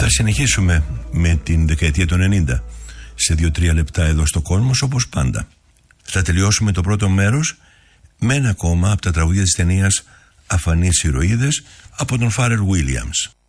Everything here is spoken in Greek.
Θα συνεχίσουμε με την δεκαετία των 90 σε 2-3 λεπτά εδώ στο Κόσμος, όπως πάντα. Θα τελειώσουμε το πρώτο μέρος με ένα ακόμα από τα τραγούδια της ταινίας Αφανείς ηρωίδες από τον Φάρερ Βίλιαμς.